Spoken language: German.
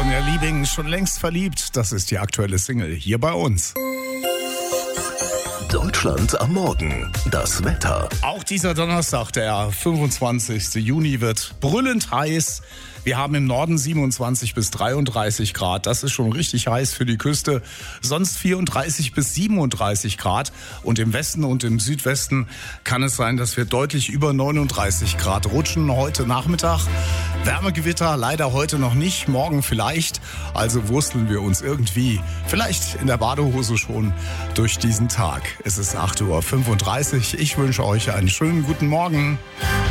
Sonja Liebing, schon längst verliebt. Das ist die aktuelle Single hier bei uns. Deutschland am Morgen. Das Wetter. Auch dieser Donnerstag, der 25. Juni, wird brüllend heiß. Wir haben im Norden 27 bis 33 Grad. Das ist schon richtig heiß für die Küste. Sonst 34 bis 37 Grad. Und im Westen und im Südwesten kann es sein, dass wir deutlich über 39 Grad rutschen heute Nachmittag. Wärmegewitter leider heute noch nicht, morgen vielleicht. Also wursteln wir uns irgendwie, vielleicht in der Badehose schon, durch diesen Tag. Es ist 8:35 Uhr. Ich wünsche euch einen schönen guten Morgen.